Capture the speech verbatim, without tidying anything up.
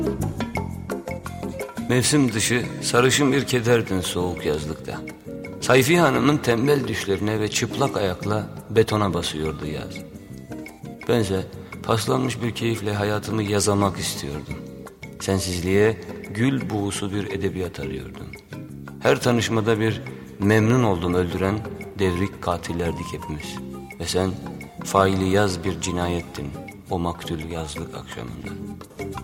Mevsim dışı sarışın bir kederdin soğuk yazlıkta. Sayfiye Hanım'ın tembel düşlerine ve çıplak ayakla betona basıyordu yaz. Bense paslanmış bir keyifle hayatımı yazamak istiyordum. Sensizliğe gül buğusu bir edebiyat arıyordum. Her tanışmada bir memnun oldum öldüren devrik katillerdik hepimiz. Ve sen faili yaz bir cinayettin o maktul yazlık akşamında.